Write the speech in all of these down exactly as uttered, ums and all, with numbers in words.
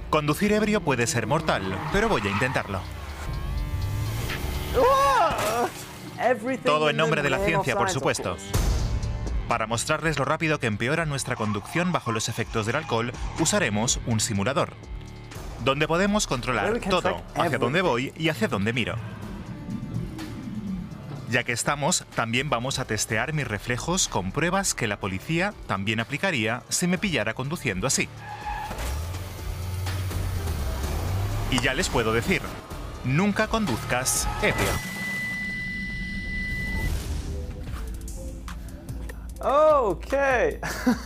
Conducir ebrio puede ser mortal, pero voy a intentarlo. Todo en nombre de la ciencia, por supuesto. Para mostrarles lo rápido que empeora nuestra conducción bajo los efectos del alcohol, usaremos un simulador, donde podemos controlar todo, hacia dónde voy y hacia dónde miro. Ya que estamos, también vamos a testear mis reflejos con pruebas que la policía también aplicaría si me pillara conduciendo así. Y ya les puedo decir, nunca conduzcas ebrio. Okay.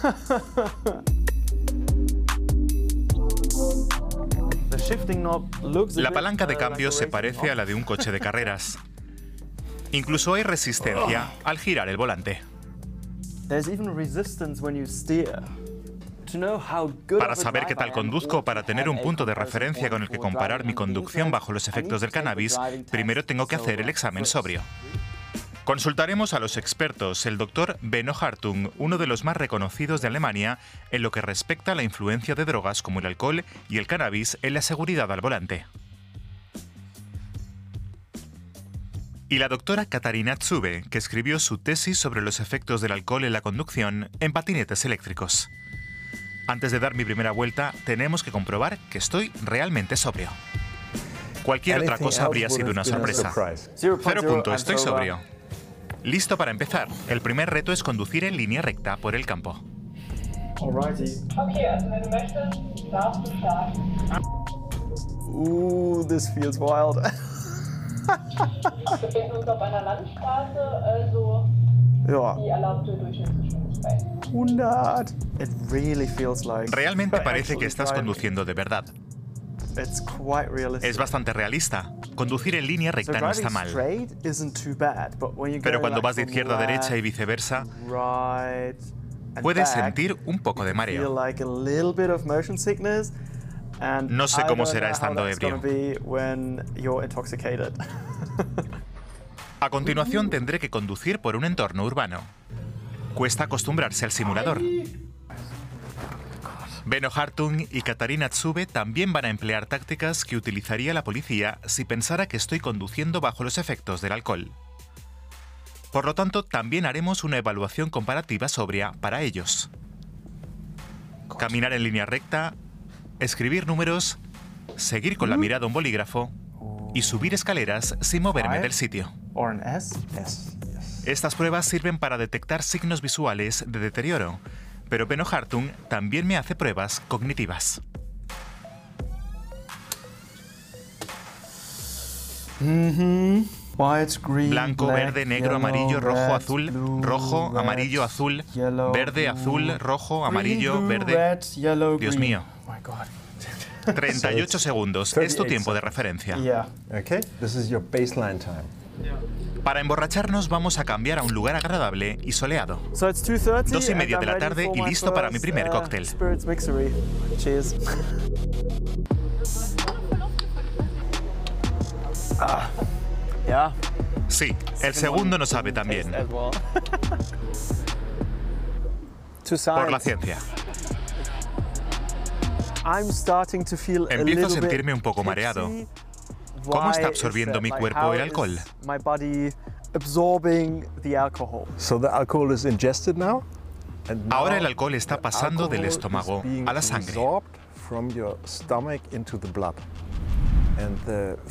La palanca de cambio se parece a la de un coche de carreras. Incluso hay resistencia al girar el volante. Para saber qué tal conduzco, para tener un punto de referencia con el que comparar mi conducción bajo los efectos del cannabis, primero tengo que hacer el examen sobrio. Consultaremos a los expertos, el doctor Benno Hartung, uno de los más reconocidos de Alemania en lo que respecta a la influencia de drogas como el alcohol y el cannabis en la seguridad al volante. Y la doctora Katharina Zube, que escribió su tesis sobre los efectos del alcohol en la conducción en patinetes eléctricos. Antes de dar mi primera vuelta, tenemos que comprobar que estoy realmente sobrio. Cualquier otra cosa habría sido una sorpresa. Cero punto, estoy sobrio. Listo para empezar. El primer reto es conducir en línea recta por el campo. Uh, this feels wild. It really feels like Realmente parece que estás conduciendo de verdad. It's quite realistic. Es bastante realista. Conducir en línea recta no está mal. Pero cuando vas de izquierda a derecha y viceversa, puedes sentir un poco de mareo. No sé cómo será estando ebrio. A continuación tendré que conducir por un entorno urbano. Cuesta acostumbrarse al simulador. Benno Hartung y Katharina Zube también van a emplear tácticas que utilizaría la policía si pensara que estoy conduciendo bajo los efectos del alcohol. Por lo tanto, también haremos una evaluación comparativa sobria para ellos. Caminar en línea recta, escribir números, seguir con la mirada un bolígrafo y subir escaleras sin moverme del sitio. Estas pruebas sirven para detectar signos visuales de deterioro, pero Benno Hartung también me hace pruebas cognitivas. Blanco, verde, negro, amarillo, rojo, azul, rojo, amarillo, azul, verde, azul, rojo, amarillo, verde. Dios mío. treinta y ocho segundos es tu tiempo de referencia. Para emborracharnos vamos a cambiar a un lugar agradable y soleado. Dos y media de la tarde y listo para mi primer cóctel. Sí, el segundo no sabe tan bien. Por la ciencia. Empiezo a sentirme un poco mareado. ¿Cómo está absorbiendo mi cuerpo el alcohol? Ahora el alcohol está pasando del estómago a la sangre.